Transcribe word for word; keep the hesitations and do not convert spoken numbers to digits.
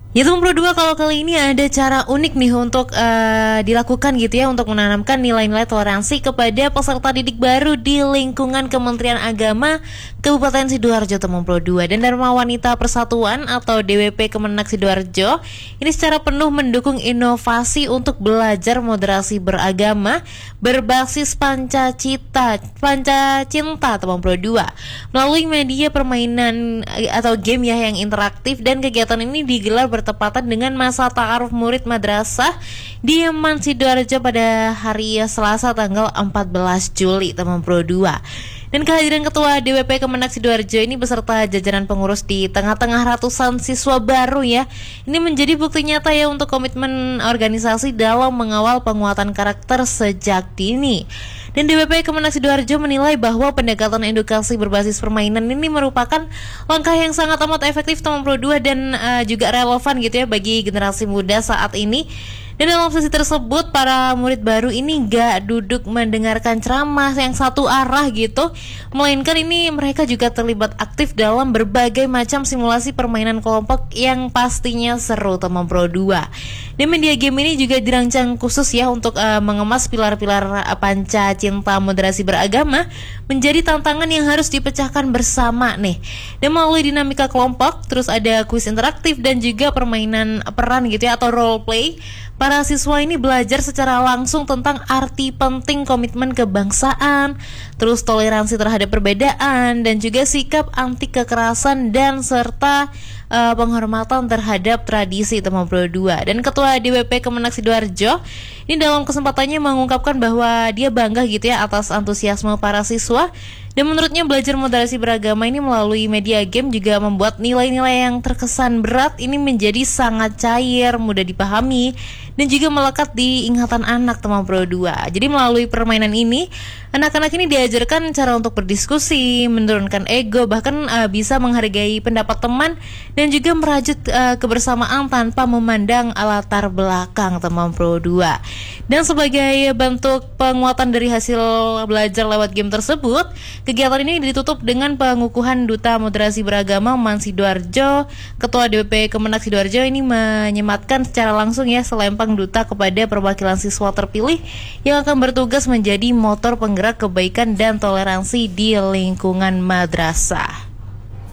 Ya teman Pro dua, kalau kali ini ada cara unik nih untuk uh, dilakukan gitu ya, untuk menanamkan nilai-nilai toleransi kepada peserta didik baru di lingkungan Kementerian Agama Kabupaten Sidoarjo teman Pro dua. Dan Dharma Wanita Persatuan atau D W P Kemenak Sidoarjo ini secara penuh mendukung inovasi untuk belajar moderasi beragama berbasis Pancacita, Pancacinta teman Pro dua melalui media permainan atau game ya yang interaktif. Dan kegiatan ini digelar bertepatan dengan masa ta'aruf murid madrasah di Man Sidoarjo pada hari Selasa tanggal empat belas Juli teman Pro dua. Dan kehadiran Ketua D W P Kemenak Sidoarjo ini beserta jajaran pengurus di tengah-tengah ratusan siswa baru ya, ini menjadi bukti nyata ya untuk komitmen organisasi dalam mengawal penguatan karakter sejak dini. Dan D W P Kemenak Sidoarjo menilai bahwa pendekatan edukasi berbasis permainan ini merupakan langkah yang sangat amat efektif teman Pro dua dan uh, juga relevan gitu ya bagi generasi muda saat ini. Dan dalam sesi tersebut, para murid baru ini gak duduk mendengarkan ceramah yang satu arah gitu, melainkan ini mereka juga terlibat aktif dalam berbagai macam simulasi permainan kelompok yang pastinya seru teman Pro dua. Dan media game ini juga dirancang khusus ya untuk uh, mengemas pilar-pilar uh, Pancacinta moderasi beragama menjadi tantangan yang harus dipecahkan bersama nih. Dan melalui dinamika kelompok, terus ada kuis interaktif dan juga permainan peran gitu ya atau role play, para siswa ini belajar secara langsung tentang arti penting komitmen kebangsaan, terus toleransi terhadap perbedaan, dan juga sikap anti kekerasan dan serta uh, penghormatan terhadap tradisi teman Pro dua. Dan Ketua D W P Kemenak Sidoarjo ini dalam kesempatannya mengungkapkan bahwa dia bangga gitu ya atas antusiasme para siswa. Dan menurutnya belajar moderasi beragama ini melalui media game juga membuat nilai-nilai yang terkesan berat ini menjadi sangat cair, mudah dipahami, dan juga melekat di ingatan anak teman Pro dua. Jadi melalui permainan ini, anak-anak ini diajarkan cara untuk berdiskusi, menurunkan ego, bahkan uh, bisa menghargai pendapat teman dan juga merajut uh, kebersamaan tanpa memandang latar belakang teman Pro dua. Dan sebagai bentuk penguatan dari hasil belajar lewat game tersebut, kegiatan ini ditutup dengan pengukuhan Duta Moderasi Beragama Man Sidoarjo. Ketua D W P Kemenak Sidoarjo ini menyematkan secara langsung ya selempang duta kepada perwakilan siswa terpilih yang akan bertugas menjadi motor penggerak kebaikan dan toleransi di lingkungan madrasah.